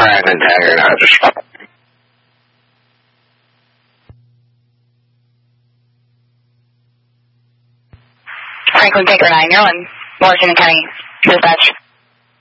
Franklin Tiger Dodge. Franklin Tiger 9, you're on Washington County Dispatch.